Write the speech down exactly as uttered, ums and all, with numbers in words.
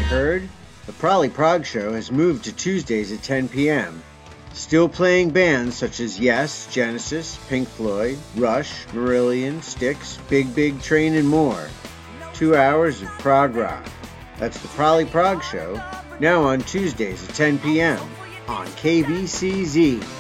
Heard? The Prolly Prog Show has moved to Tuesdays at ten p.m. Still playing bands such as Yes, Genesis, Pink Floyd, Rush, Marillion, Styx, Big Big Train, and more. Two hours of prog rock. That's the Prolly Prog Show, now on Tuesdays at ten p.m. on K B C Z.